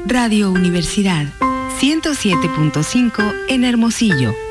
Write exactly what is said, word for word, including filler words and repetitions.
Radio Universidad ciento siete punto cinco en Hermosillo.